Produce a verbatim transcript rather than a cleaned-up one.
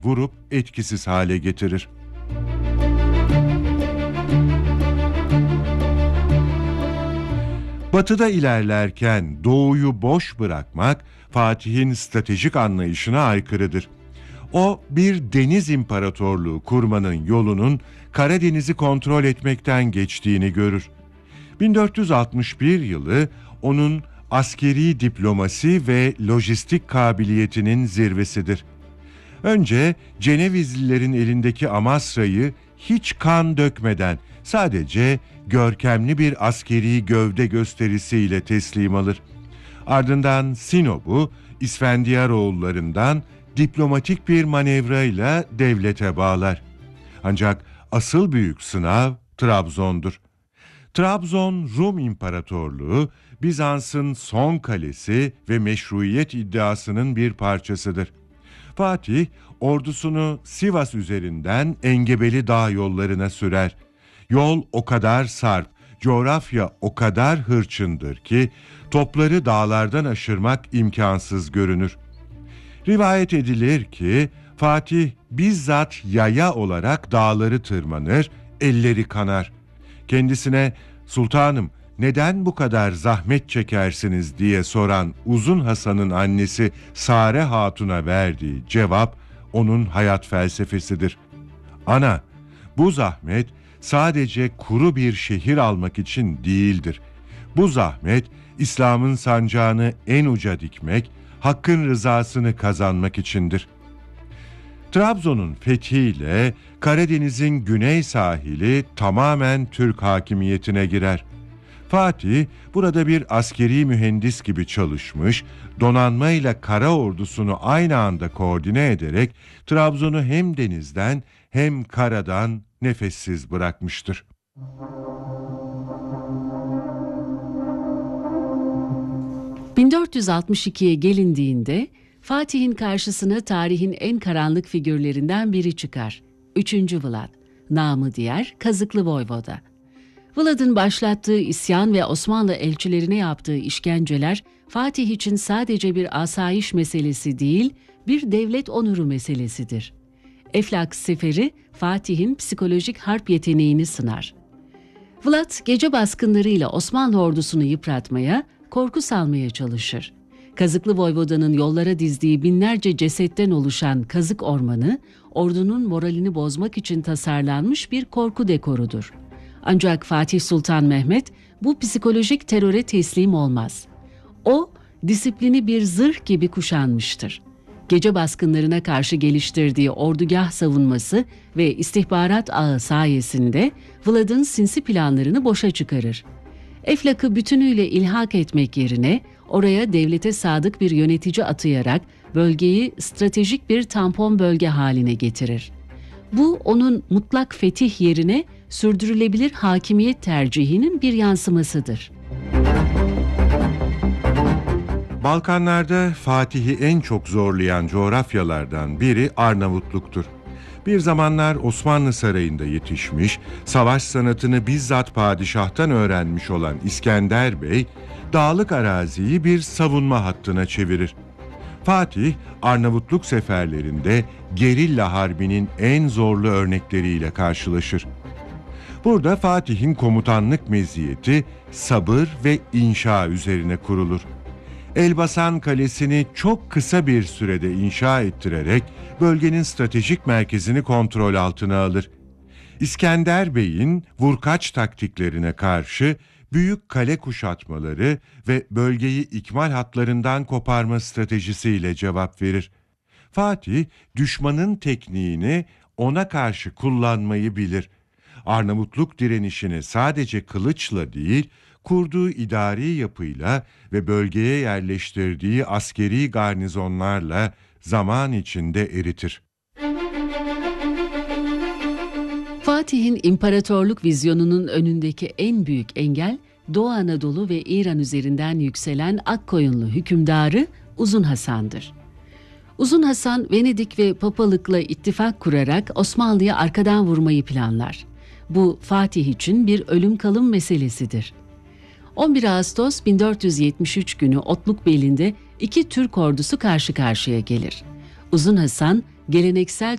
vurup etkisiz hale getirir. Batı'da ilerlerken Doğu'yu boş bırakmak Fatih'in stratejik anlayışına aykırıdır. O, bir deniz imparatorluğu kurmanın yolunun Karadeniz'i kontrol etmekten geçtiğini görür. bin dört yüz altmış bir yılı onun askeri diplomasi ve lojistik kabiliyetinin zirvesidir. Önce Cenevizlilerin elindeki Amasra'yı hiç kan dökmeden sadece görkemli bir askeri gövde gösterisiyle teslim alır. Ardından Sinop'u İsfendiyaroğullarından diplomatik bir manevrayla devlete bağlar. Ancak asıl büyük sınav Trabzon'dur. Trabzon Rum İmparatorluğu, Bizans'ın son kalesi ve meşruiyet iddiasının bir parçasıdır. Fatih, ordusunu Sivas üzerinden Engebeli Dağ yollarına sürer. Yol o kadar sarp, coğrafya o kadar hırçındır ki topları dağlardan aşırmak imkansız görünür. Rivayet edilir ki Fatih bizzat yaya olarak dağları tırmanır, elleri kanar. Kendisine "Sultanım, neden bu kadar zahmet çekersiniz?" diye soran Uzun Hasan'ın annesi Sare Hatun'a verdiği cevap onun hayat felsefesidir. "Ana, bu zahmet sadece kuru bir şehir almak için değildir. Bu zahmet İslam'ın sancağını en uca dikmek, Hakk'ın rızasını kazanmak içindir." Trabzon'un fethiyle Karadeniz'in güney sahili tamamen Türk hakimiyetine girer. Fatih burada bir askeri mühendis gibi çalışmış, donanmayla kara ordusunu aynı anda koordine ederek Trabzon'u hem denizden hem karadan nefessiz bırakmıştır. bin dört yüz altmış ikiye gelindiğinde Fatih'in karşısına tarihin en karanlık figürlerinden biri çıkar. üçüncü Vlad, namı diğer Kazıklı Voyvoda. Vlad'ın başlattığı isyan ve Osmanlı elçilerine yaptığı işkenceler Fatih için sadece bir asayiş meselesi değil, bir devlet onuru meselesidir. Eflak seferi Fatih'in psikolojik harp yeteneğini sınar. Vlad gece baskınlarıyla Osmanlı ordusunu yıpratmaya, korku salmaya çalışır. Kazıklı Voyvoda'nın yollara dizdiği binlerce cesetten oluşan kazık ormanı, ordunun moralini bozmak için tasarlanmış bir korku dekorudur. Ancak Fatih Sultan Mehmet bu psikolojik teröre teslim olmaz. O, disiplini bir zırh gibi kuşanmıştır. Gece baskınlarına karşı geliştirdiği ordugah savunması ve istihbarat ağı sayesinde Vlad'ın sinsi planlarını boşa çıkarır. Eflak'ı bütünüyle ilhak etmek yerine oraya devlete sadık bir yönetici atayarak bölgeyi stratejik bir tampon bölge haline getirir. Bu onun mutlak fetih yerine sürdürülebilir hakimiyet tercihinin bir yansımasıdır. Balkanlarda Fatih'i en çok zorlayan coğrafyalardan biri Arnavutluk'tur. Bir zamanlar Osmanlı Sarayı'nda yetişmiş, savaş sanatını bizzat padişahtan öğrenmiş olan İskender Bey, dağlık araziyi bir savunma hattına çevirir. Fatih, Arnavutluk seferlerinde gerilla harbinin en zorlu örnekleriyle karşılaşır. Burada Fatih'in komutanlık meziyeti sabır ve inşa üzerine kurulur. Elbasan Kalesi'ni çok kısa bir sürede inşa ettirerek bölgenin stratejik merkezini kontrol altına alır. İskender Bey'in vurkaç taktiklerine karşı büyük kale kuşatmaları ve bölgeyi ikmal hatlarından koparma stratejisiyle cevap verir. Fatih, düşmanın tekniğini ona karşı kullanmayı bilir. Arnavutluk direnişini sadece kılıçla değil, kurduğu idari yapıyla ve bölgeye yerleştirdiği askeri garnizonlarla zaman içinde eritir. Fatih'in imparatorluk vizyonunun önündeki en büyük engel, Doğu Anadolu ve İran üzerinden yükselen Akkoyunlu hükümdarı Uzun Hasan'dır. Uzun Hasan, Venedik ve Papalık'la ittifak kurarak Osmanlı'ya arkadan vurmayı planlar. Bu Fatih için bir ölüm kalım meselesidir. on bir Ağustos bin dört yüz yetmiş üç günü Otlukbeli'nde iki Türk ordusu karşı karşıya gelir. Uzun Hasan, geleneksel